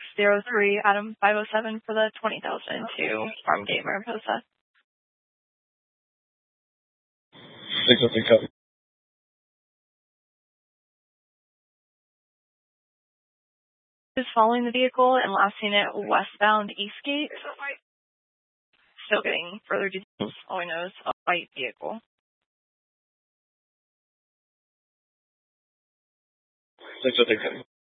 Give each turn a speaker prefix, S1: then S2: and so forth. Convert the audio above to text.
S1: 603 Adam 507 for the 20,002 Farm Gate Mariposa.
S2: 603 copy.
S1: Is following the vehicle and last seen it westbound Eastgate. Still getting further details. All we know is a white vehicle.
S2: 603 copy.